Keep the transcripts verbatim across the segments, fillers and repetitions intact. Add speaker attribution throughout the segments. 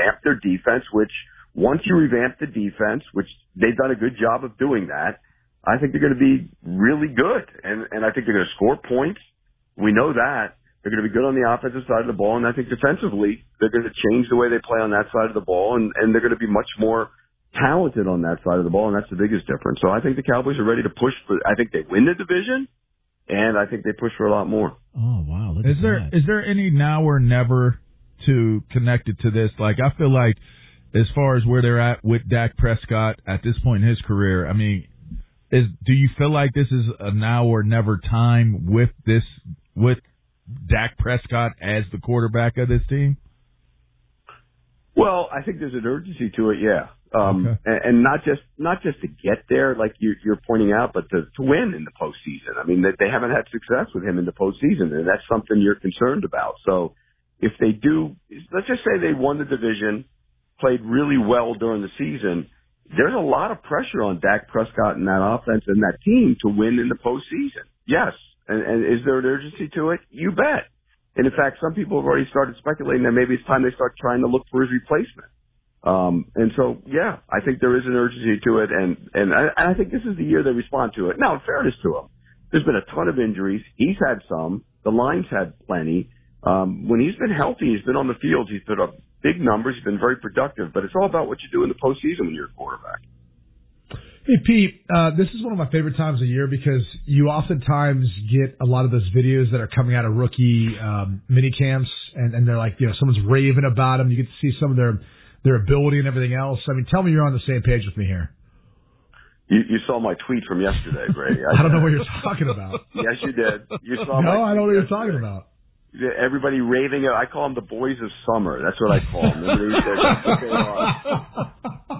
Speaker 1: revamp their defense, which once you revamp the defense, which they've done a good job of doing that, I think they're going to be really good. And, and I think they're going to score points. We know that. They're going to be good on the offensive side of the ball. And I think defensively, they're going to change the way they play on that side of the ball. And, and they're going to be much more talented on that side of the ball. And that's the biggest difference. So I think the Cowboys are ready to push for, I think they win the division. And I think they push for a lot more.
Speaker 2: Oh, wow. Look
Speaker 3: is
Speaker 2: at
Speaker 3: there
Speaker 2: that.
Speaker 3: is there any now or never to connect it to this? Like, I feel like as far as where they're at with Dak Prescott at this point in his career, I mean, is do you feel like this is a now or never time with this with Dak Prescott as the quarterback of this team?
Speaker 1: Well, I think there's an urgency to it, yeah. Um,
Speaker 3: okay.
Speaker 1: and, and not just not just to get there, like you, you're pointing out, but to, to win in the postseason. I mean, they, they haven't had success with him in the postseason, and that's something you're concerned about. So if they do, let's just say they won the division, played really well during the season, there's a lot of pressure on Dak Prescott and that offense and that team to win in the postseason. Yes. And, and is there an urgency to it? You bet. And in fact, some people have already started speculating that maybe it's time they start trying to look for his replacement. Um, and so, yeah, I think there is an urgency to it. And, and I, and I think this is the year they respond to it. Now, in fairness to him, there's been a ton of injuries. He's had some. The line's had plenty. Um, when he's been healthy, he's been on the field. He's put up big numbers. He's been very productive. But it's all about what you do in the postseason when you're a quarterback.
Speaker 4: Hey, Pete, uh, this is one of my favorite times of year because you oftentimes get a lot of those videos that are coming out of rookie um, mini camps, and, and they're like, you know, someone's raving about them. You get to see some of their, their ability and everything else. I mean, tell me you're on the same page with me here.
Speaker 1: You, you saw my tweet from yesterday, Brady.
Speaker 4: I, I don't know what you're talking about.
Speaker 1: Yes, you did. You saw
Speaker 4: no,
Speaker 1: my
Speaker 4: I don't know what you're
Speaker 1: yesterday.
Speaker 4: talking about.
Speaker 1: Everybody raving. I call them the boys of summer. That's what I call them. That's what they are.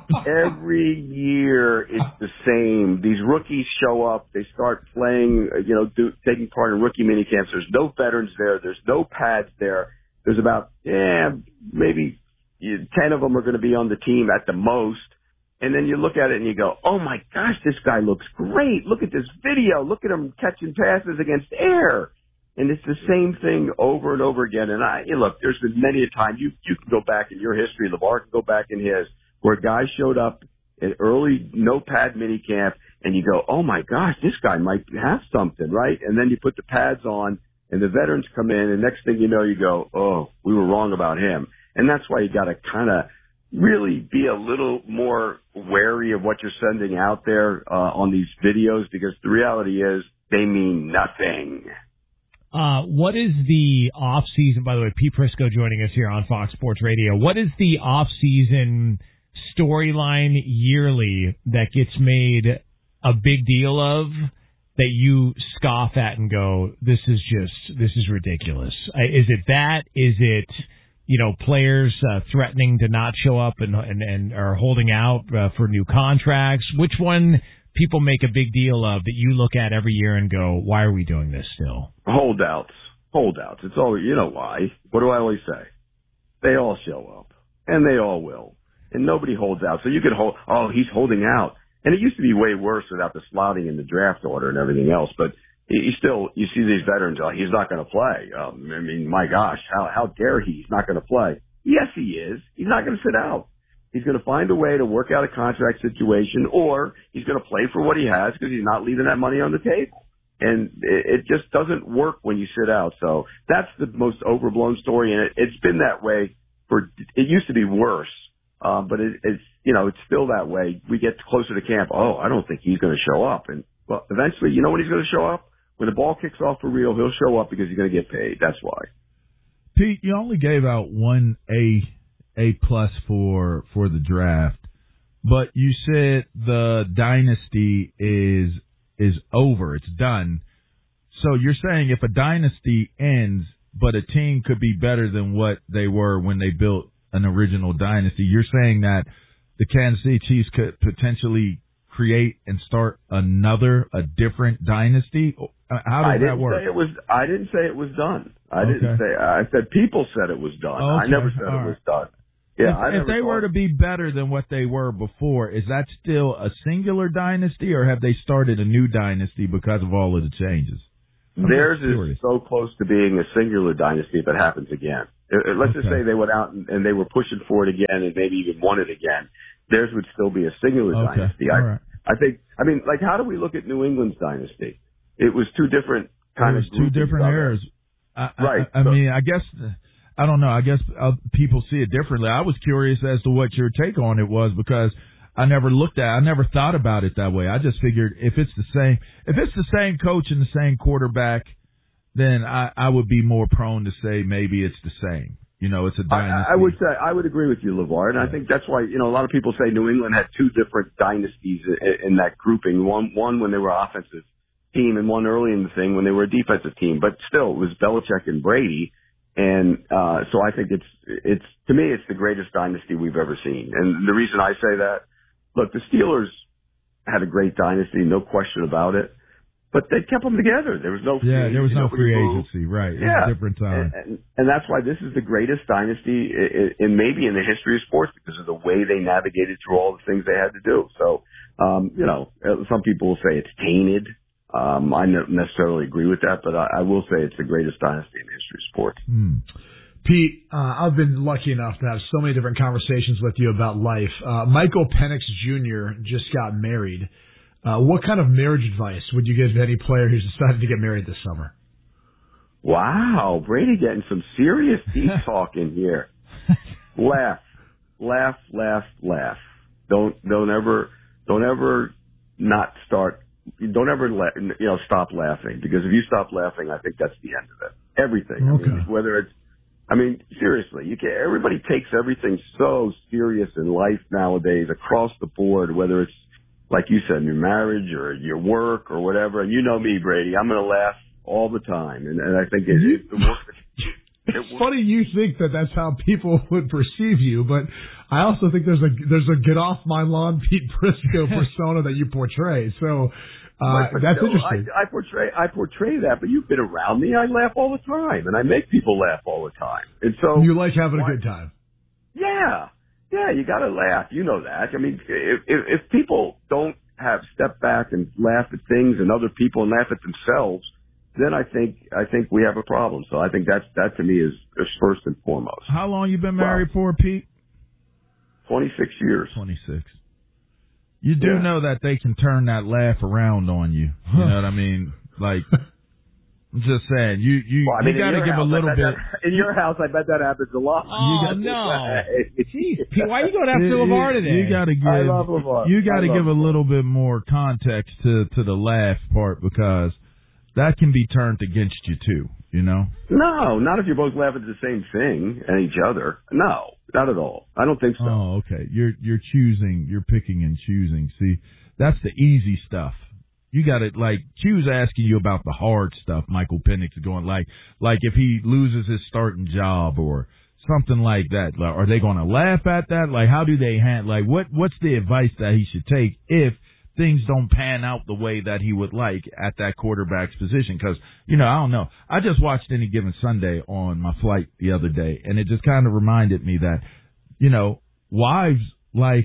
Speaker 1: Every year it's the same. These rookies show up. They start playing, you know, do, taking part in rookie mini camps. There's no veterans there. There's no pads there. There's about, yeah, maybe ten of them are going to be on the team at the most. And then you look at it and you go, oh, my gosh, this guy looks great. Look at this video. Look at him catching passes against air. And it's the same thing over and over again. And I, you know, look, there's been many a time you, you can go back in your history. LeVar can go back in his, where guys showed up at early no pad mini camp and you go, oh my gosh, this guy might have something, right? And then you put the pads on and the veterans come in and next thing you know, you go, oh, we were wrong about him. And that's why you got to kind of really be a little more wary of what you're sending out there uh, on these videos, because the reality is they mean nothing.
Speaker 2: Uh, what is the off-season, by the way, Pete Prisco joining us here on Fox Sports Radio. What is the off-season storyline yearly that gets made a big deal of that you scoff at and go, this is just, this is ridiculous? Is it that? Is it, you know, players uh, threatening to not show up and, and, and are holding out uh, for new contracts? Which one people make a big deal of that you look at every year and go, why are we doing this still?
Speaker 1: Holdouts. Holdouts. It's all, you know why. What do I always say? They all show up. And they all will. And nobody holds out. So you could hold, oh, he's holding out. And it used to be way worse without the slotting in the draft order and everything else. But you still, you see these veterans, oh, he's not going to play. Um, I mean, my gosh, how, how dare he? He's not going to play. Yes, he is. He's not going to sit out. He's going to find a way to work out a contract situation, or he's going to play for what he has because he's not leaving that money on the table. And it, it just doesn't work when you sit out. So that's the most overblown story, and it, it's been that way for. It used to be worse, um, but it, it's you know it's still that way. We get closer to camp. Oh, I don't think he's going to show up, and well, eventually, you know when he's going to show up? When the ball kicks off for real, he'll show up because he's going to get paid. That's why.
Speaker 3: Pete, you only gave out one A. A plus for for the draft, but you said the dynasty is is over, it's done. So you're saying if a dynasty ends, but a team could be better than what they were when they built an original dynasty, you're saying that the Kansas City Chiefs could potentially create and start another, a different dynasty? How does
Speaker 1: I didn't
Speaker 3: that work?
Speaker 1: Say it was, I didn't say it was done. I
Speaker 3: okay.
Speaker 1: didn't say. I said people said it was done.
Speaker 3: Okay.
Speaker 1: I never said
Speaker 3: All
Speaker 1: it
Speaker 3: right.
Speaker 1: was done. Yeah,
Speaker 3: if,
Speaker 1: I
Speaker 3: if they were to be better than what they were before, is that still a singular dynasty, or have they started a new dynasty because of all of the changes? I'm
Speaker 1: Theirs is so close to being a singular dynasty if it happens again. Uh, Let's
Speaker 3: Okay.
Speaker 1: just say they went out and, and they were pushing for it again and maybe even won it again. Theirs would still be a singular
Speaker 3: Okay.
Speaker 1: dynasty.
Speaker 3: All
Speaker 1: I,
Speaker 3: right.
Speaker 1: I think, I mean, like, how do we look at New England's dynasty? It was two different kind
Speaker 3: It
Speaker 1: of
Speaker 3: was two
Speaker 1: groupings
Speaker 3: different
Speaker 1: of it.
Speaker 3: eras. I,
Speaker 1: Right.
Speaker 3: I, I
Speaker 1: So-
Speaker 3: mean, I guess I don't know. I guess uh, people see it differently. I was curious as to what your take on it was because I never looked at. I never thought about it that way. I just figured if it's the same, if it's the same coach and the same quarterback, then I, I would be more prone to say maybe it's the same. You know, it's a dynasty.
Speaker 1: I, I would say I would agree with you, LeVar, and
Speaker 3: Yeah.
Speaker 1: I think that's why you know a lot of people say New England had two different dynasties in, in that grouping. One one when they were offensive team, and one early in the thing when they were a defensive team. But still, it was Belichick and Brady, and uh, so I think it's it's to me it's the greatest dynasty we've ever seen. And the reason I say that, look, the Steelers had a great dynasty, no question about it. But they kept them together. There was no free,
Speaker 3: Yeah, there was no free
Speaker 1: moved.
Speaker 3: agency, right? It
Speaker 1: Yeah,
Speaker 3: was a different time.
Speaker 1: And, and, and that's why this is the greatest dynasty in, in maybe in the history of sports because of the way they navigated through all the things they had to do. So, um, you know, some people will say it's tainted. Um, I don't necessarily agree with that, but I, I will say it's the greatest dynasty in the history of sports.
Speaker 3: Hmm.
Speaker 4: Pete, uh, I've been lucky enough to have so many different conversations with you about life. Uh, Michael Penix Junior just got married. Uh, what kind of marriage advice would you give to any player who's decided to get married this summer?
Speaker 1: Wow, Brady getting some serious deep talk in here. Laugh, laugh, laugh, laugh. Don't don't ever don't ever not start. Don't ever let you know stop laughing because if you stop laughing, I think that's the end of it. Everything.
Speaker 4: Okay.
Speaker 1: I mean, whether it's, I mean, seriously, you can. Everybody takes everything so serious in life nowadays across the board. Whether it's like you said, your marriage or your work or whatever. And you know me, Brady. I'm going to laugh all the time, and, and I think it, it, the work.
Speaker 4: It's funny you think that that's how people would perceive you, but I also think there's a there's a get off my lawn Pete Prisco persona that you portray. So uh,
Speaker 1: but, but
Speaker 4: that's
Speaker 1: no,
Speaker 4: interesting.
Speaker 1: I, I portray I portray that, but you've been around me. I laugh all the time, and I make people laugh all the time. And so
Speaker 4: you like having
Speaker 1: why,
Speaker 4: a good time.
Speaker 1: Yeah, yeah, you got to laugh. You know that. I mean, if, if if people don't have step back and laugh at things and other people and laugh at themselves, then I think I think we have a problem. So I think that's that to me is, is first and foremost.
Speaker 3: How long you been married
Speaker 1: Wow.
Speaker 3: for, Pete?
Speaker 1: Twenty-six years.
Speaker 3: twenty-six. You do
Speaker 1: Yeah.
Speaker 3: know that they can turn that laugh around on you. You know what I mean? Like, I'm just saying, you you,
Speaker 1: Well, I mean,
Speaker 3: you got to
Speaker 1: in your
Speaker 3: give a
Speaker 1: house, I
Speaker 3: little
Speaker 1: bet
Speaker 3: bit.
Speaker 1: That, in your house, I bet that happens a lot.
Speaker 2: Oh,
Speaker 1: You got
Speaker 2: no.
Speaker 1: to-
Speaker 2: Jeez, Pete, why are you going after
Speaker 3: You-
Speaker 2: LeVar
Speaker 3: you-
Speaker 2: today?
Speaker 3: You got to give.
Speaker 1: I love LeVar.
Speaker 3: You got to
Speaker 1: I love
Speaker 3: give a
Speaker 1: LeVar.
Speaker 3: little bit more context to to the laugh part because that can be turned against you too. You know.
Speaker 1: No, not if you're both laughing at the same thing and each other. No, not at all. I don't think so.
Speaker 3: Oh, okay. You're you're choosing. You're picking and choosing. See, that's the easy stuff. You got to, like, Q's asking you about the hard stuff. Michael Penix is going, like, like if he loses his starting job or something like that. Like, are they going to laugh at that? Like, how do they handle, like, what, what's the advice that he should take if things don't pan out the way that he would like at that quarterback's position? Because, you know, I don't know. I just watched Any Given Sunday on my flight the other day, and it just kind of reminded me that, you know, wives like,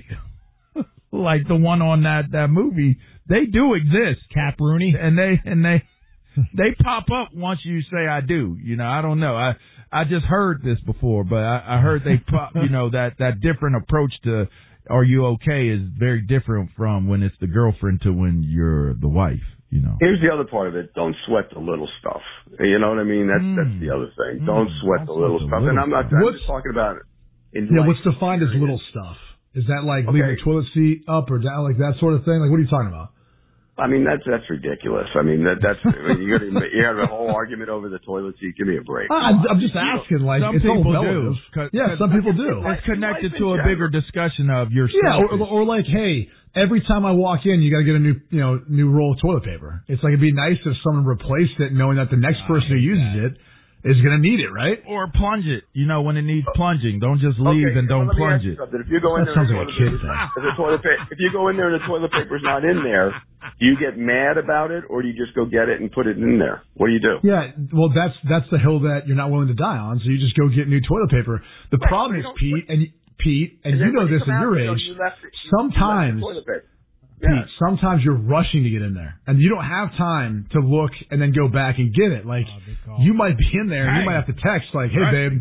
Speaker 3: like the one on that, that movie, they do exist.
Speaker 2: Cap Rooney.
Speaker 3: And they, and they, they pop up once you say I do. You know, I don't know. I, I just heard this before, but I, I heard they pop, you know, that, that different approach to are you okay is very different from when it's the girlfriend to when you're the wife, you know.
Speaker 1: Here's the other part of it. Don't sweat the little stuff. You know what I mean? That's
Speaker 3: Mm.
Speaker 1: that's the other thing.
Speaker 3: Mm.
Speaker 1: Don't sweat
Speaker 3: Don't
Speaker 1: the little
Speaker 3: sweat the
Speaker 1: stuff.
Speaker 3: little
Speaker 1: and I'm not
Speaker 3: stuff.
Speaker 1: I'm
Speaker 4: What's-
Speaker 1: just talking about it. In
Speaker 4: Yeah,
Speaker 1: life,
Speaker 4: what's defined as
Speaker 1: period.
Speaker 4: little stuff? Is that like
Speaker 1: Okay.
Speaker 4: leaving the toilet seat up or down, like that sort of thing? Like, what are you talking about?
Speaker 1: I mean, that's that's ridiculous. I mean, that that's I mean, you got you have a whole argument over the toilet seat. Give me a break.
Speaker 4: Ah, I'm, I'm just asking. Like,
Speaker 3: Some
Speaker 4: it's all
Speaker 3: people
Speaker 4: relative.
Speaker 3: do. 'Cause-
Speaker 4: Yeah, some people do.
Speaker 3: It's connected
Speaker 1: Life in
Speaker 3: to a
Speaker 1: general.
Speaker 3: bigger discussion of your
Speaker 4: Yeah, or, or like, hey, every time I walk in, you got to get a new, you know, new roll of toilet paper. It's like it'd be nice if someone replaced it, knowing that the next person who uses it is going to need it, right?
Speaker 3: or plunge it, you know, when it needs plunging. Don't just leave
Speaker 1: Okay,
Speaker 3: and
Speaker 1: so
Speaker 3: don't
Speaker 1: let me
Speaker 3: plunge
Speaker 1: ask you
Speaker 3: it.
Speaker 1: something. If you go in
Speaker 4: That
Speaker 1: there,
Speaker 4: sounds
Speaker 1: and
Speaker 4: like a
Speaker 1: the
Speaker 4: kid
Speaker 1: toilet
Speaker 4: thing.
Speaker 1: paper- if the toilet pa- if you go in there and the toilet paper's not in there, do you get mad about it, or do you just go get it and put it in there? What do you do?
Speaker 4: Yeah, well, that's that's the hill that you're not willing to die on. So you just go get new toilet paper. The
Speaker 1: Right,
Speaker 4: problem
Speaker 1: you
Speaker 4: is,
Speaker 1: don't-
Speaker 4: Pete, and Pete, and
Speaker 1: And
Speaker 4: you
Speaker 1: then
Speaker 4: know
Speaker 1: when
Speaker 4: this
Speaker 1: come
Speaker 4: at
Speaker 1: out,
Speaker 4: your
Speaker 1: you know,
Speaker 4: age.
Speaker 1: you left it- you-
Speaker 4: Sometimes,
Speaker 1: you left the toilet paper.
Speaker 4: Pete,
Speaker 1: Yeah.
Speaker 4: sometimes you're rushing to get in there, and you don't have time to look and then go back and get it. Like,
Speaker 2: Oh, good call.
Speaker 4: you might be in there, and you
Speaker 3: Right.
Speaker 4: might have to text, like, "Hey,
Speaker 3: Right.
Speaker 4: babe,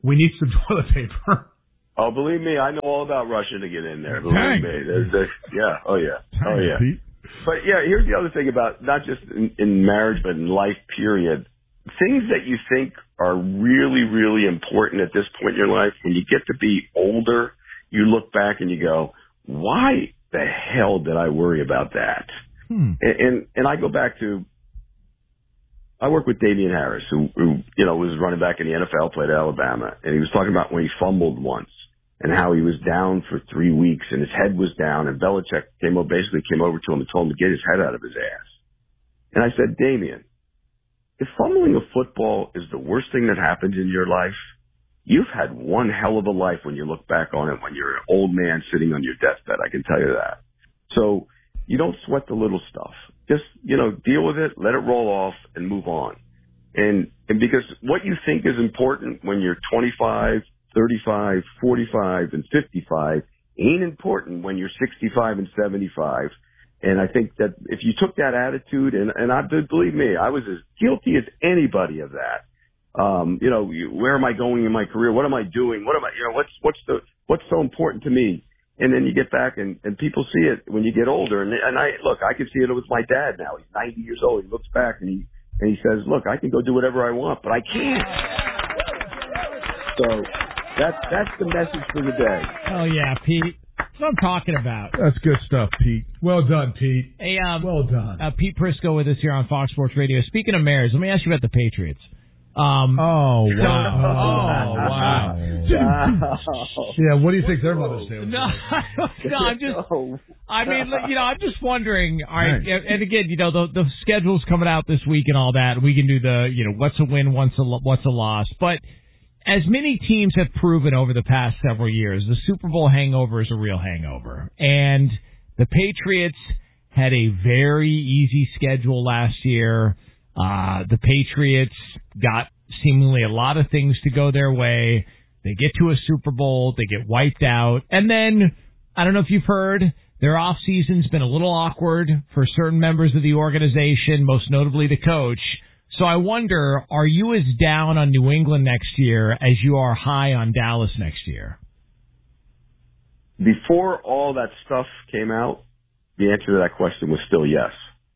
Speaker 4: We need some toilet paper.
Speaker 1: Oh, believe me, I know all about rushing to get in there. Believe
Speaker 3: Dang.
Speaker 1: me. There's, there's, yeah. Oh, yeah. Oh,
Speaker 3: Dang,
Speaker 1: yeah.
Speaker 3: Pete.
Speaker 1: But, yeah, here's the other thing about not just in, in marriage, but in life, period. Things that you think are really, really important at this point in your life, when you get to be older, you look back and you go, why the hell did I worry about that?
Speaker 3: Hmm.
Speaker 1: And, and, and I go back to, I work with Damian Harris, who, who, you know, was running back in the N F L, played at Alabama, and he was talking about when he fumbled once and how he was down for three weeks and his head was down, and Belichick came over, basically came over to him and told him to get his head out of his ass. And I said, Damian, if fumbling a football is the worst thing that happens in your life, you've had one hell of a life when you look back on it when you're an old man sitting on your deathbed, I can tell you that. So you don't sweat the little stuff. Just, you know, deal with it, let it roll off, and move on. And and because what you think is important when you're twenty-five, thirty-five, forty-five, and fifty-five ain't important when you're sixty-five and seventy-five. And I think that if you took that attitude, and, and I did, believe me, I was as guilty as anybody of that. Um, you know, you, where am I going in my career? What am I doing? What am I, you know, what's, what's the, what's so important to me? And then you get back and, and people see it when you get older. And, and I, look, I can see it with my dad now. He's ninety years old. He looks back and he, and he says, look, I can go do whatever I want, but I can't. So that's, that's the message for the day.
Speaker 2: Oh, yeah, Pete. That's what I'm talking about.
Speaker 3: That's good stuff, Pete.
Speaker 4: Well done, Pete.
Speaker 2: Hey, um,
Speaker 4: well done.
Speaker 2: Uh, Pete Prisco with us here on Fox Sports Radio. Speaking of mayors, let me ask you about the Patriots. Um,
Speaker 3: Oh,
Speaker 2: so-
Speaker 3: wow.
Speaker 2: oh, wow.
Speaker 4: Yeah, what do you think their Mother's Day was?
Speaker 2: No, no, I'm just,
Speaker 1: No.
Speaker 2: I mean, like, you know, I'm just wondering, all right,
Speaker 3: Thanks.
Speaker 2: and again, you know, the, the schedule's coming out this week and all that, we can do the, you know, what's a win, what's a, what's a loss, but as many teams have proven over the past several years, the Super Bowl hangover is a real hangover, and the Patriots had a very easy schedule last year. Uh, the Patriots got seemingly a lot of things to go their way. They get to a Super Bowl, they get wiped out, and then, I don't know if you've heard, their off season's been a little awkward for certain members of the organization, most notably the coach. So I wonder, are you as down on New England next year as you are high on Dallas next year?
Speaker 1: Before all that stuff came out, the answer to that question was still yes.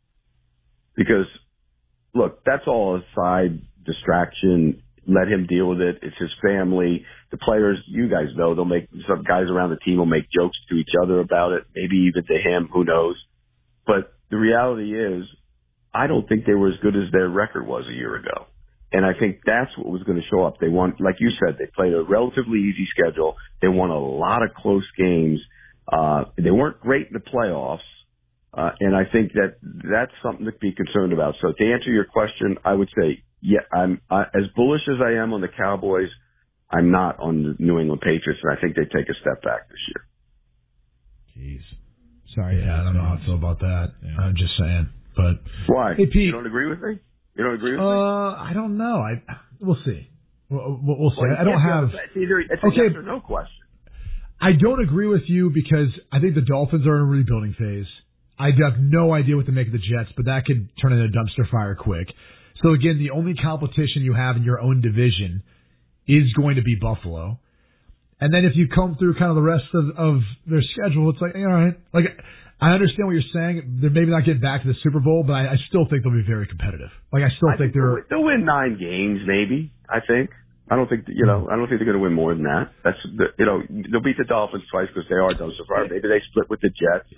Speaker 1: Because, look, that's all a side distraction. Let him deal with it. It's his family. The players, you guys know, they'll make, some guys around the team will make jokes to each other about it, maybe even to him, who knows. But the reality is, I don't think they were as good as their record was a year ago. And I think that's what was going to show up. They won, like you said, they played a relatively easy schedule. They won a lot of close games. Uh, they weren't great in the playoffs. Uh, and I think that that's something to be concerned about. So to answer your question, I would say, yeah, I'm I, as bullish as I am on the Cowboys. I'm not on the New England Patriots, and I think they take a step back this year.
Speaker 2: Jeez. Sorry.
Speaker 4: Yeah, I don't know how I feel about that.
Speaker 2: Yeah.
Speaker 4: I'm just saying. But
Speaker 1: Why?
Speaker 4: Hey, Pete.
Speaker 1: You don't agree with me? You don't agree with
Speaker 4: uh,
Speaker 1: me?
Speaker 4: I don't know. I we'll see. We'll, we'll see.
Speaker 1: Well,
Speaker 4: I don't
Speaker 1: yeah,
Speaker 4: have.
Speaker 1: It's either it's
Speaker 4: Okay.
Speaker 1: a yes or no question.
Speaker 4: I don't agree with you because I think the Dolphins are in a rebuilding phase. I have no idea what to make of the Jets, but that could turn into a dumpster fire quick. So again, the only competition you have in your own division is going to be Buffalo. And then if you come through kind of the rest of, of their schedule, it's like, all right. Like, I understand what you're saying. They're maybe not getting back to the Super Bowl, but I, I still think they'll be very competitive. Like, I still
Speaker 1: I
Speaker 4: think
Speaker 1: think they'll,
Speaker 4: they're.
Speaker 1: win- they'll win nine games, maybe. I think. I don't think that, you know. I don't think they're going to win more than that. That's the, you know they'll beat the Dolphins twice because they are dumpster fire. Maybe they split with the Jets.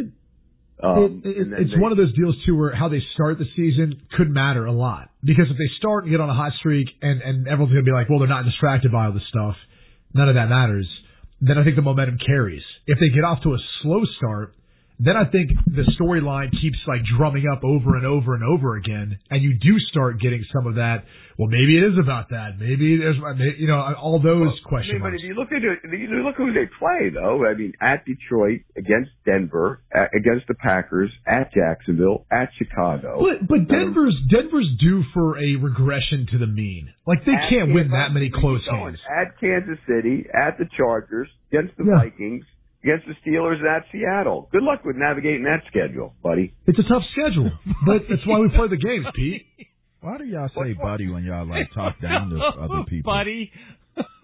Speaker 1: Um,
Speaker 4: it, it,
Speaker 1: and then
Speaker 4: it's
Speaker 1: they,
Speaker 4: one of those deals too where how they start the season could matter a lot, because if they start and get on a hot streak and, and everyone's going to be like, well, they're not distracted by all this stuff, none of that matters, then I think the momentum carries. If they get off to a slow start, then I think the storyline keeps like drumming up over and over and over again, and you do start getting some of that. Well, maybe it is about that. Maybe there's, you know, all those
Speaker 1: well,
Speaker 4: question
Speaker 1: I mean, but
Speaker 4: marks.
Speaker 1: if you look at it, you look who they play though. I mean, at Detroit, against Denver, at, against the Packers, at Jacksonville, at Chicago.
Speaker 4: But but Denver's Denver's due for a regression to the mean. Like they
Speaker 1: At
Speaker 4: can't win
Speaker 1: Kansas
Speaker 4: that many
Speaker 1: City,
Speaker 4: close
Speaker 1: going
Speaker 4: games.
Speaker 1: At Kansas City, at the Chargers, against the
Speaker 4: Yeah.
Speaker 1: Vikings, against the Steelers, and at Seattle. Good luck with navigating that schedule, buddy.
Speaker 4: It's a tough schedule, but that's why we play the games, Pete.
Speaker 3: Why do y'all say buddy when y'all like talk down to other people?
Speaker 2: Buddy.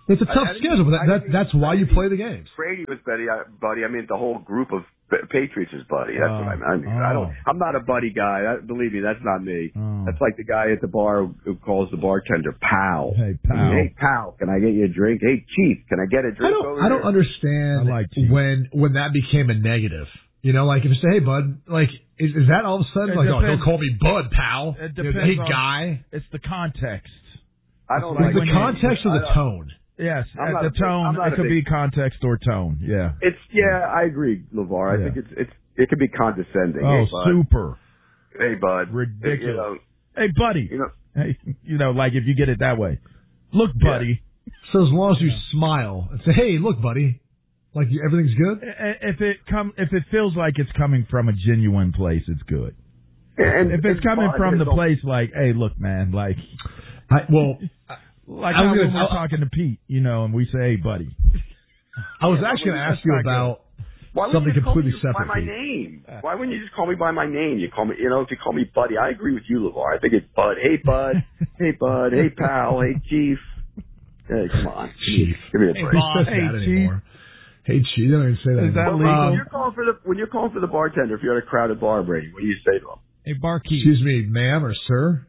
Speaker 4: It's a tough
Speaker 1: I, I
Speaker 4: schedule, but that, that that's why you play the games.
Speaker 1: Brady was buddy, uh, buddy. I mean, the whole group of Patriots is buddy. That's
Speaker 3: oh,
Speaker 1: what I mean. I, mean
Speaker 3: oh.
Speaker 1: I don't. I'm not a buddy guy. I, believe me, that's not me.
Speaker 3: Oh.
Speaker 1: That's like the guy at the bar who calls the bartender pal.
Speaker 3: Hey pal.
Speaker 1: Hey pal, can I get you a drink? Hey chief, can I get a drink?
Speaker 4: I don't.
Speaker 1: over
Speaker 4: I don't
Speaker 1: here?
Speaker 4: understand
Speaker 3: I like
Speaker 4: when when that became a negative. You know, like if you say, "Hey, bud," like is, is that all of a sudden
Speaker 3: It
Speaker 4: like, oh,
Speaker 3: depends.
Speaker 4: he'll call me bud, pal?
Speaker 3: It
Speaker 4: You know,
Speaker 3: depends
Speaker 4: hey,
Speaker 3: on-
Speaker 4: guy.
Speaker 3: It's the context.
Speaker 1: I don't
Speaker 4: Is
Speaker 1: like
Speaker 4: the
Speaker 3: when
Speaker 4: context
Speaker 1: you,
Speaker 4: or the
Speaker 1: I don't-
Speaker 4: tone?
Speaker 3: Yes,
Speaker 1: I'm
Speaker 3: uh,
Speaker 1: not
Speaker 3: the
Speaker 1: a big-
Speaker 3: tone.
Speaker 1: I'm not
Speaker 3: It
Speaker 1: a
Speaker 3: could
Speaker 1: big-
Speaker 3: be context or tone. Yeah.
Speaker 1: It's yeah, I agree, LeVar. I
Speaker 3: Yeah.
Speaker 1: think it's it's it could be condescending.
Speaker 3: Oh,
Speaker 1: hey, bud.
Speaker 3: super
Speaker 1: Hey, bud.
Speaker 3: ridiculous.
Speaker 1: You know,
Speaker 3: Hey, buddy.
Speaker 1: you know,
Speaker 3: Hey, you know, like if you get it that way. Look, buddy.
Speaker 4: So as long as you smile and say, "Hey, look, buddy," like you, everything's good.
Speaker 3: If it come, if it feels like it's coming from a genuine place, it's good.
Speaker 1: and
Speaker 3: If it's
Speaker 1: and
Speaker 3: coming
Speaker 1: bud
Speaker 3: from
Speaker 1: is
Speaker 3: the
Speaker 1: a-
Speaker 3: place like, hey, look, man, like,
Speaker 4: I, well,
Speaker 3: like
Speaker 4: I was
Speaker 3: how
Speaker 4: gonna-
Speaker 3: when we're
Speaker 4: I-
Speaker 3: talking to Pete, you know, and we say, hey, buddy.
Speaker 4: I was
Speaker 1: Yeah,
Speaker 4: actually
Speaker 1: well,
Speaker 4: going to ask
Speaker 3: that's
Speaker 4: you
Speaker 3: not
Speaker 4: about
Speaker 1: Why wouldn't
Speaker 4: something
Speaker 1: you call
Speaker 4: completely
Speaker 1: me
Speaker 4: separate.
Speaker 1: by my
Speaker 4: Pete.
Speaker 1: name? Why wouldn't you just call me by my name? You call me, you know, if you call me buddy, I agree with you, LeVar. I think it's bud. Hey, bud. Hey, bud. Hey, pal. Hey, chief. Hey, come on.
Speaker 4: Chief.
Speaker 1: Give me a
Speaker 2: Hey,
Speaker 1: break.
Speaker 4: Who
Speaker 2: boss.
Speaker 4: says
Speaker 3: Hey,
Speaker 4: that
Speaker 3: Chief.
Speaker 4: anymore? Hey, Chief. They don't even say that
Speaker 3: Is that
Speaker 4: anymore.
Speaker 3: legal?
Speaker 1: When
Speaker 4: Um,
Speaker 1: you're calling for the when you're calling for the bartender, if you're at a crowded bar, Brady, what do you say to him?
Speaker 2: Hey, barkeep.
Speaker 4: excuse me, ma'am or sir?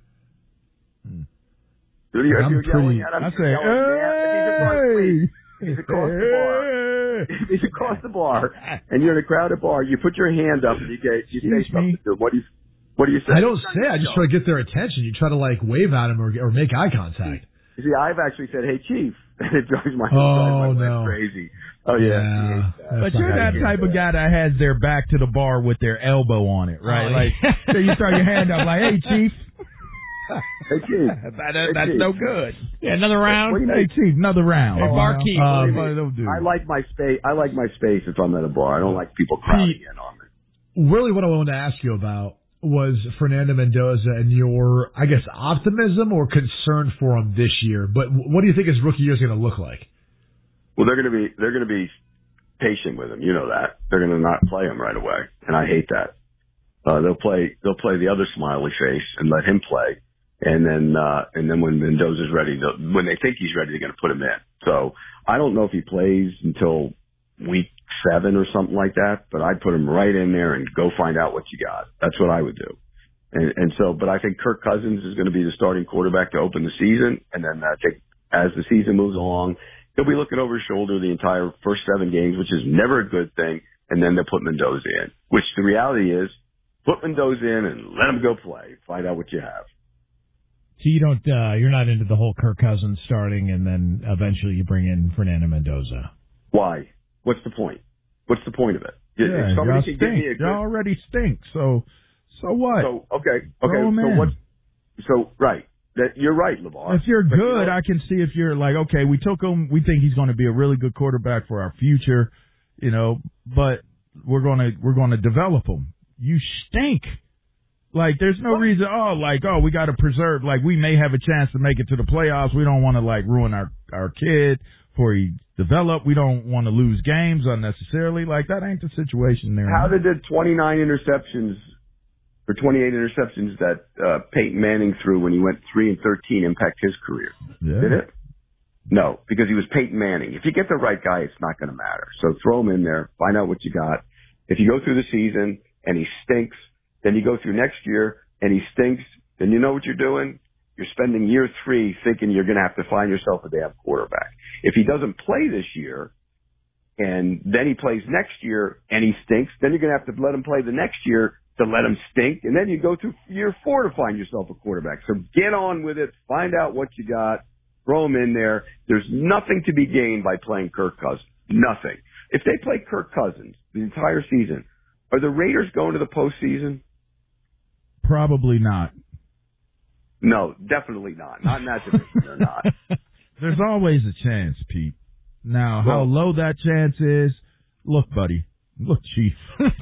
Speaker 1: Do you, if
Speaker 4: I'm
Speaker 1: you're yelling
Speaker 4: pretty-
Speaker 1: at him,
Speaker 3: I
Speaker 1: you're
Speaker 3: say,
Speaker 1: yelling, "Man," if he's across,
Speaker 3: hey.
Speaker 1: if he's across the bar, if he's across the bar, and you're in a crowded bar, you put your hand up and you get you say
Speaker 3: Excuse
Speaker 1: something
Speaker 3: me?
Speaker 1: to him. What do you what do you say?
Speaker 4: I don't say. I just try to get their attention. You try to like wave at them or, or make eye contact.
Speaker 1: You see, I've actually said, "Hey, chief," and it drives my,
Speaker 4: Oh,
Speaker 1: drives my
Speaker 4: no.
Speaker 1: wife crazy. Oh yeah,
Speaker 4: Yeah.
Speaker 1: she hates that.
Speaker 4: That's
Speaker 3: But
Speaker 4: not
Speaker 3: you're
Speaker 4: how
Speaker 3: that
Speaker 4: you do
Speaker 3: type
Speaker 4: it.
Speaker 3: of guy that has their back to the bar with their elbow on it, right?
Speaker 2: Oh,
Speaker 3: like,
Speaker 2: yeah.
Speaker 3: so you throw your hand up like, hey, chief.
Speaker 1: Hey, chief.
Speaker 3: That,
Speaker 1: Hey,
Speaker 3: that's
Speaker 1: Chief.
Speaker 3: no good.
Speaker 2: Yeah, another round.
Speaker 1: What do you
Speaker 3: Hey, chief, another round.
Speaker 2: Hey,
Speaker 1: Oh,
Speaker 2: barkeep.
Speaker 3: Um,
Speaker 1: Believe me,
Speaker 3: don't do.
Speaker 1: I like my space. I like my space if I'm at a bar. I don't like people crowding
Speaker 4: Pete.
Speaker 1: in on me.
Speaker 4: Really, what I wanted to ask you about was Fernando Mendoza and your, I guess, optimism or concern for him this year. But what do you think his rookie year is going to look like?
Speaker 1: Well, they're going to be they're going to be patient with him. You know that they're going to not play him right away, and I hate that. Uh, they'll play they'll play the other smiley face and let him play, and then uh, and then when Mendoza's ready, they'll- when they think he's ready, they're going to put him in. So I don't know if he plays until week seven or something like that, but I'd put him right in there and go find out what you got. That's what I would do. And, and so, but I think Kirk Cousins is going to be the starting quarterback to open the season, and then I think as the season moves along, he'll be looking over his shoulder the entire first seven games, which is never a good thing. And then they'll put Mendoza in, which the reality is put Mendoza in and let him go play. Find out what you have.
Speaker 2: So you don't, uh, you're not into the whole Kirk Cousins starting and then eventually you bring in Fernando Mendoza.
Speaker 1: Why? What's the point? What's the point of it? If
Speaker 3: Yeah,
Speaker 1: somebody
Speaker 3: y'all
Speaker 1: can
Speaker 3: stink.
Speaker 1: give me a good,
Speaker 3: Y'all already stink. So, so what?
Speaker 1: so okay,
Speaker 3: Throw
Speaker 1: okay.
Speaker 3: him
Speaker 1: So
Speaker 3: in.
Speaker 1: what? So right, that you're right, LeVar.
Speaker 3: If you're
Speaker 1: But
Speaker 3: good,
Speaker 1: you know,
Speaker 3: I can see if you're like, okay, we took him. We think he's going to be a really good quarterback for our future, you know. But we're gonna we're gonna develop him. You stink. Like, there's no
Speaker 1: What?
Speaker 3: reason. Oh, like, oh, we got to preserve. Like, we may have a chance to make it to the playoffs. We don't want to like ruin our our kid before he develop. We don't want to lose games unnecessarily. Like, that ain't the situation there.
Speaker 1: how did the twenty-nine interceptions or twenty-eight interceptions that uh, Peyton Manning threw when he went three and thirteen impact his career?
Speaker 3: Yeah.
Speaker 1: Did it? No, because he was Peyton Manning. If you get the right guy, it's not going to matter. So throw him in there, find out what you got. If you go through the season and he stinks, then you go through next year and he stinks, then you know what you're doing. You're spending year three thinking you're going to have to find yourself a damn quarterback. If he doesn't play this year and then he plays next year and he stinks, then you're going to have to let him play the next year to let him stink. And then you go through year four to find yourself a quarterback. So get on with it. Find out what you got. Throw him in there. There's nothing to be gained by playing Kirk Cousins. Nothing. If they play Kirk Cousins the entire season, are the Raiders going to the postseason?
Speaker 3: Probably not.
Speaker 1: No, definitely not. Not in that division. They're not.
Speaker 3: There's always a chance, Pete. Now, how
Speaker 1: Well-
Speaker 3: low that chance is, look, buddy. Look, Chief.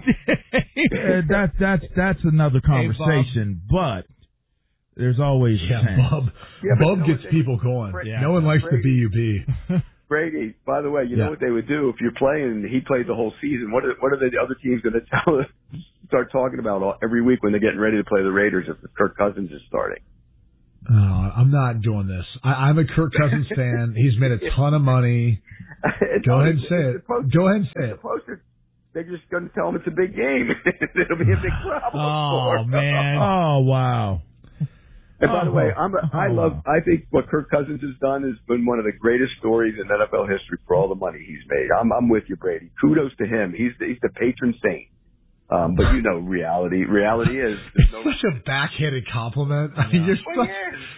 Speaker 3: Uh, that, that's, that's another conversation, but there's always a
Speaker 4: Yeah,
Speaker 3: chance.
Speaker 4: Bub.
Speaker 1: Yeah, but
Speaker 4: Bub
Speaker 1: you know
Speaker 4: gets
Speaker 1: what they-
Speaker 4: people going.
Speaker 1: Yeah.
Speaker 4: No one likes the
Speaker 1: Brady.
Speaker 4: B U B.
Speaker 1: Brady, by the way, you
Speaker 4: Yeah.
Speaker 1: know what they would do if you're playing and he played the whole season? What are, what are the other teams going to tell start talking about all, every week when they're getting ready to play the Raiders if Kirk Cousins is starting?
Speaker 4: Oh, I'm not doing this. I, I'm a Kirk Cousins fan. He's made a ton of money. Go ahead and say it. Go ahead and say it.
Speaker 1: They're just going to tell him it's a big game. It'll be a big problem.
Speaker 2: Oh, man.
Speaker 3: Oh, wow.
Speaker 1: And by
Speaker 3: oh,
Speaker 1: the way, I'm a, I
Speaker 3: oh,
Speaker 1: love.
Speaker 3: wow.
Speaker 1: I think what Kirk Cousins has done has been one of the greatest stories in N F L history for all the money he's made. I'm, I'm with you, Brady. Kudos to him. He's the, he's the patron saint. Um, but you know, reality, reality is there's no.
Speaker 4: Such a backhanded compliment. I mean, you're
Speaker 1: well,
Speaker 4: such,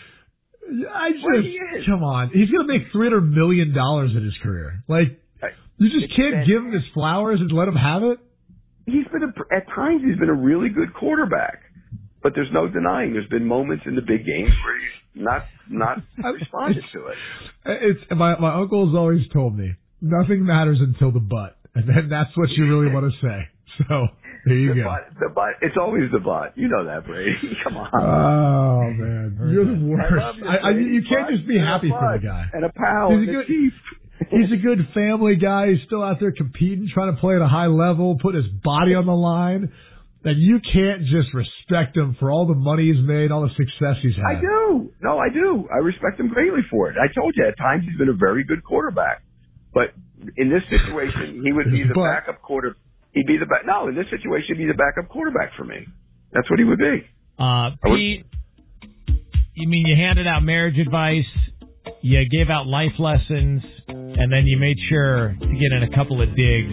Speaker 1: yeah.
Speaker 4: I just come on. He's gonna make three hundred million dollars in his career. Like you just can't give him his flowers and let him have it.
Speaker 1: He's been a, at times he's been a really good quarterback, but there's no denying there's been moments in the big games where he's not not responded to it.
Speaker 4: It's my my uncle has always told me nothing matters until the butt, and then that's what you really want to say. So. There you
Speaker 1: the
Speaker 4: go.
Speaker 1: Butt, the butt. It's always the butt. You know that, Brady. Come on.
Speaker 4: Oh man, you're the worst.
Speaker 1: I love you,
Speaker 4: I, I, you can't
Speaker 1: butt,
Speaker 4: just be happy for the guy.
Speaker 1: And a pal.
Speaker 4: He's a good. He's a good family guy. He's still out there competing, trying to play at a high level, put his body on the line. And you can't just respect him for all the money he's made, all the success he's had.
Speaker 1: I do. No, I do. I respect him greatly for it. I told you at times he's been a very good quarterback, but in this situation, he would be the backup quarterback. He'd be the back. No, in this situation, he'd be the backup quarterback for me. That's what he would be.
Speaker 2: Uh, Pete, you mean you handed out marriage advice, you gave out life lessons, and then you made sure to get in a couple of digs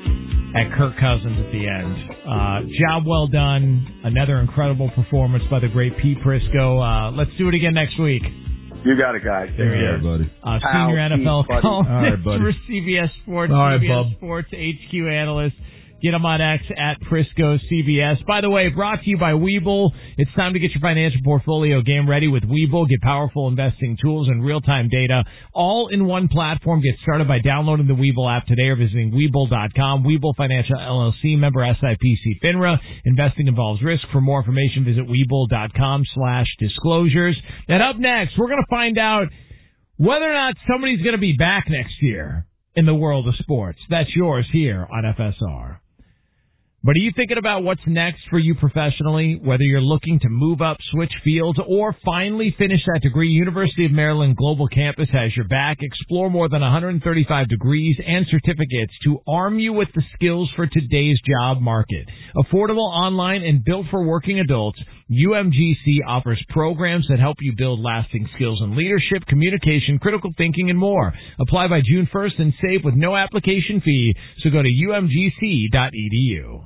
Speaker 2: at Kirk Cousins at the end. Uh, job well done. Another incredible performance by the great Pete Prisco. Uh, let's do it again next week.
Speaker 1: You got it, guys.
Speaker 2: There he
Speaker 3: yeah,
Speaker 2: is,
Speaker 3: buddy.
Speaker 2: Uh, senior
Speaker 1: Ow,
Speaker 2: N F L
Speaker 1: Pete,
Speaker 2: columnist
Speaker 3: right,
Speaker 2: for C B S Sports,
Speaker 4: All right,
Speaker 2: C B S
Speaker 4: bub.
Speaker 2: Sports H Q analyst. Get him on X at Prisco C B S. By the way, brought to you by Webull. It's time to get your financial portfolio game ready with Webull. Get powerful investing tools and real-time data all in one platform. Get started by downloading the Webull app today or visiting Webull dot com. Webull Financial L L C, member S I P C FINRA. Investing involves risk. For more information, visit Webull dot com slash disclosures. And up next, we're going to find out whether or not somebody's going to be back next year in the world of sports. That's yours here on F S R. But are you thinking about what's next for you professionally? Whether you're looking to move up, switch fields, or finally finish that degree, University of Maryland Global Campus has your back. Explore more than one hundred thirty-five degrees and certificates to arm you with the skills for today's job market. Affordable, online, and built for working adults, U M G C offers programs that help you build lasting skills in leadership, communication, critical thinking, and more. Apply by June first and save with no application fee, so go to U M G C dot E D U.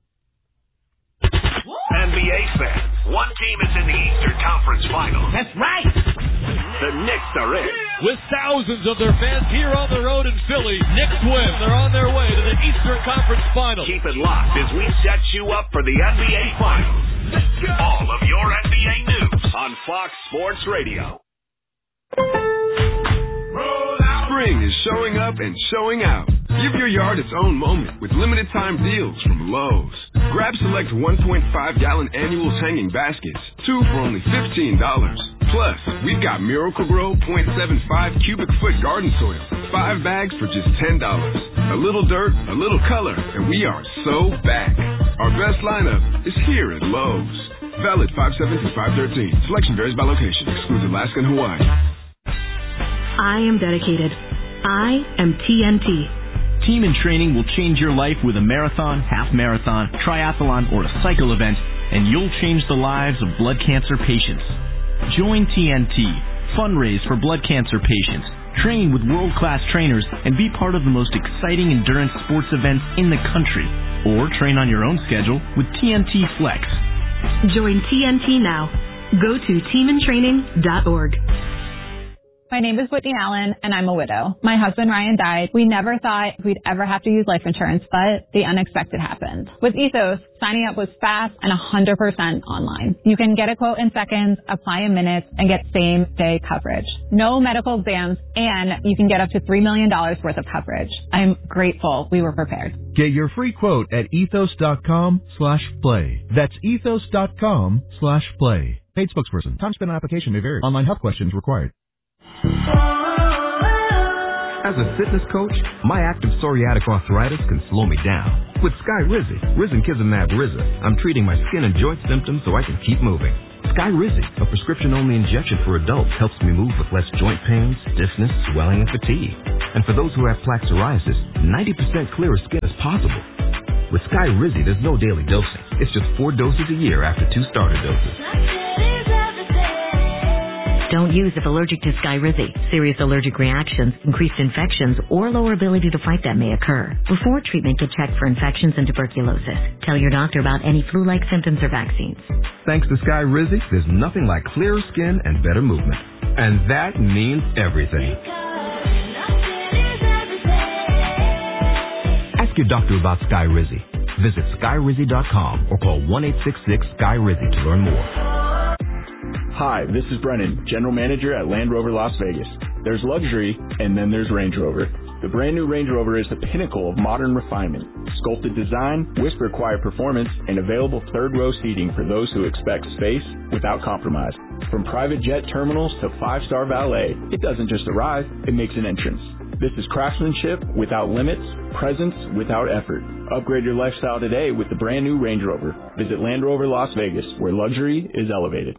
Speaker 5: N B A fans, one team is in the Eastern Conference Finals.
Speaker 6: That's right.
Speaker 5: The Knicks are in.
Speaker 7: With thousands of their fans here on the road in Philly, Knicks win. They're on their way to the Eastern Conference Finals.
Speaker 5: Keep it locked as we set you up for the N B A Finals. All of your N B A news on Fox Sports Radio.
Speaker 8: Spring is showing up and showing out. Give your yard its own moment with limited time deals from Lowe's. Grab select one point five gallon annuals hanging baskets, two for only fifteen dollars. Plus, we've got Miracle-Gro point seven five cubic foot garden soil, five bags for just ten dollars. A little dirt, a little color, and we are so back. Our best lineup is here at Lowe's. Valid five seven through five thirteen. Selection varies by location. Excludes Alaska and Hawaii.
Speaker 9: I am dedicated. I am T N T.
Speaker 10: Team in Training will change your life with a marathon, half marathon, triathlon, or a cycle event, and you'll change the lives of blood cancer patients. Join T N T. Fundraise for blood cancer patients. Train with world-class trainers and be part of the most exciting endurance sports events in the country. Or train on your own schedule with T N T Flex.
Speaker 9: Join T N T now. Go to team in training dot org.
Speaker 11: My name is Whitney Allen, and I'm a widow. My husband, Ryan, died. We never thought we'd ever have to use life insurance, but the unexpected happened. With Ethos, signing up was fast and one hundred percent online. You can get a quote in seconds, apply in minutes, and get same-day coverage. No medical exams, and you can get up to three million dollars worth of coverage. I'm grateful we were prepared.
Speaker 12: Get your free quote at ethos.com slash play. That's ethos.com slash play. Paid spokesperson. Time spent on application may vary. Online health questions required.
Speaker 13: As a fitness coach, my active psoriatic arthritis can slow me down. With Skyrizi, Risankizumab Riza, I'm treating my skin and joint symptoms so I can keep moving. Skyrizi, a prescription-only injection for adults, helps me move with less joint pain, stiffness, swelling, and fatigue. And for those who have plaque psoriasis, ninety percent clearer skin is possible. With Skyrizi, there's no daily dosing. It's just four doses a year after two starter doses.
Speaker 6: Don't use if allergic to Skyrizi. Serious allergic reactions, increased infections, or lower ability to fight them may occur. Before treatment, get checked for infections and tuberculosis. Tell your doctor about any flu-like symptoms or vaccines.
Speaker 13: Thanks to Skyrizi, there's nothing like clearer skin and better movement. And that means everything. Ask your doctor about Skyrizi. Visit Skyrizi dot com or call one eight six six Sky Rizi to learn more.
Speaker 14: Hi, this is Brennan, General Manager at Land Rover Las Vegas. There's luxury, and then there's Range Rover. The brand new Range Rover is the pinnacle of modern refinement. Sculpted design, whisper-quiet performance, and available third-row seating for those who expect space without compromise. From private jet terminals to five-star valet, it doesn't just arrive, it makes an entrance. This is craftsmanship without limits, presence without effort. Upgrade your lifestyle today with the brand new Range Rover. Visit Land Rover Las Vegas, where luxury is elevated.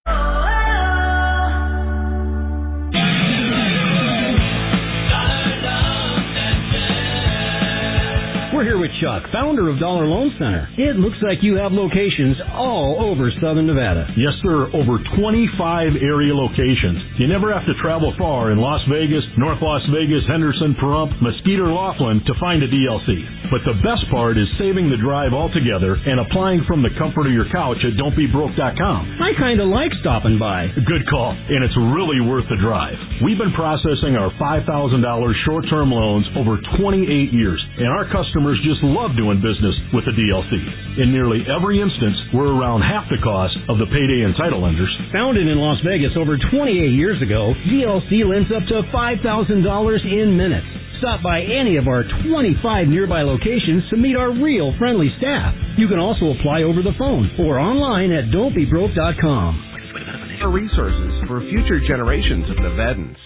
Speaker 15: We're here with Chuck, founder of Dollar Loan Center. It looks like you have locations all over Southern Nevada.
Speaker 16: Yes, sir. Over twenty-five area locations. You never have to travel far in Las Vegas, North Las Vegas, Henderson, Pahrump, Mesquite, or Laughlin to find a D L C. But the best part is saving the drive altogether and applying from the comfort of your couch at don't be broke dot com.
Speaker 15: I kind of like stopping by.
Speaker 16: Good call, and it's really worth the drive. We've been processing our five thousand dollars short-term loans over twenty-eight years, and our customers just love doing business with the D L C. In nearly every instance, we're around half the cost of the payday and title lenders.
Speaker 15: Founded in Las Vegas over twenty-eight years ago, D L C lends up to five thousand dollars in minutes. Stop by any of our twenty-five nearby locations to meet our real friendly staff. You can also apply over the phone or online at don't be broke dot com.
Speaker 17: Resources for future generations of Nevadans.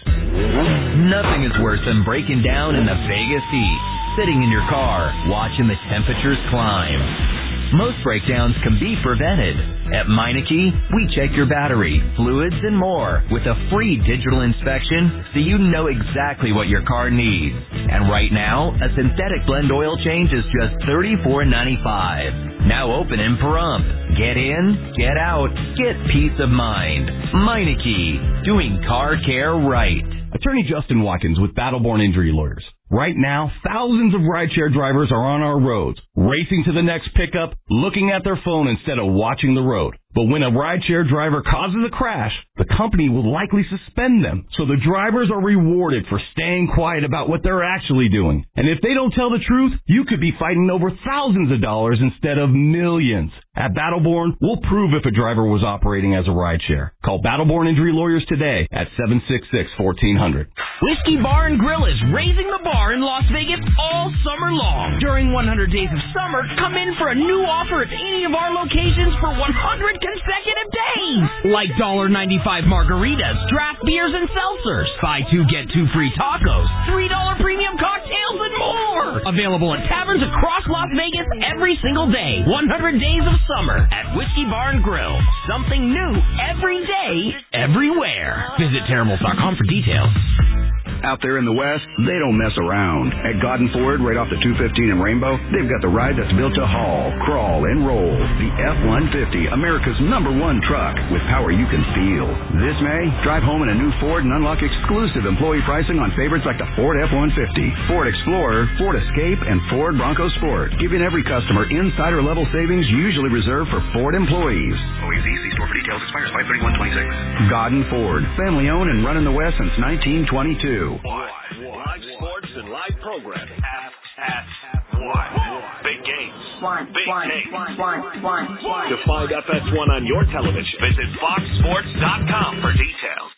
Speaker 18: Nothing is worse than breaking down in the Vegas heat, sitting in your car, watching the temperatures climb. Most breakdowns can be prevented. At Meineke, we check your battery, fluids, and more with a free digital inspection so you know exactly what your car needs. And right now, a synthetic blend oil change is just thirty-four ninety-five. Now open in Pahrump. Get in, get out, get peace of mind. Meineke, doing car care right.
Speaker 19: Attorney Justin Watkins with Battleborn Injury Lawyers. Right now, thousands of rideshare drivers are on our roads, racing to the next pickup, looking at their phone instead of watching the road. But when a rideshare driver causes a crash, the company will likely suspend them. So the drivers are rewarded for staying quiet about what they're actually doing. And if they don't tell the truth, you could be fighting over thousands of dollars instead of millions. At Battleborn, we'll prove if a driver was operating as a rideshare. Call Battleborn Injury Lawyers today at seven six six, one four zero zero.
Speaker 20: Whiskey Bar and Grill is raising the bar in Las Vegas all summer long. During one hundred days of summer, come in for a new offer at any of our locations for one hundred consecutive days. Like one ninety-five margaritas, draft beers, and seltzers. Buy two, get two free tacos. three dollars premium cocktails and more. Available at taverns across Las Vegas every single day. one hundred days of summer at Whiskey Bar and Grill. Something new every day, everywhere. Visit terribles dot com for details.
Speaker 21: Out there in the West, they don't mess around. At Godden Ford, right off the two fifteen in Rainbow, they've got the ride that's built to haul, crawl, and roll. The F one fifty, America's number one truck, with power you can feel. This May, drive home in a new Ford and unlock exclusive employee pricing on favorites like the Ford F one fifty, Ford Explorer, Ford Escape, and Ford Bronco Sport, giving every customer insider-level savings usually reserved for Ford employees.
Speaker 22: Always easy. Store for details. Expires five thirty-one twenty-six.
Speaker 21: Godden Ford, family-owned and run in the West since nineteen twenty-two.
Speaker 5: Live sports and live programming at, at one. Big games.
Speaker 23: One,
Speaker 5: Big
Speaker 23: one,
Speaker 5: games.
Speaker 23: one, one, one, one.
Speaker 5: To find F S one on your television, visit fox sports dot com for details.